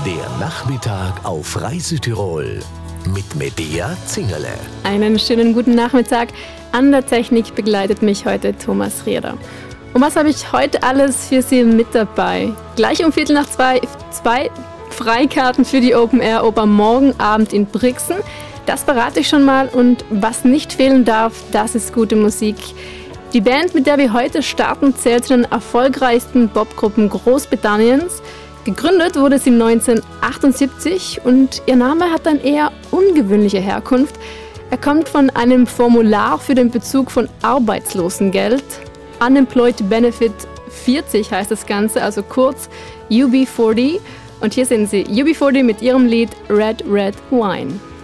Der Nachmittag auf Reisetirol mit Medea Zingerle. Einen schönen guten Nachmittag. An der Technik begleitet mich heute Thomas Rieder. Und was habe ich heute alles für Sie mit dabei? Gleich um 2:15 zwei Freikarten für die Open-Air-Oper morgen Abend in Brixen. Das verrate ich schon mal. Und was nicht fehlen darf, das ist gute Musik. Die Band, mit der wir heute starten, zählt zu den erfolgreichsten Popgruppen Großbritanniens. Gegründet wurde sie 1978 und ihr Name hat eine eher ungewöhnliche Herkunft. Er kommt von einem Formular für den Bezug von Arbeitslosengeld. Unemployed Benefit 40 heißt das Ganze, also kurz UB40. Und hier sind sie, UB40 mit ihrem Lied Red Red Wine.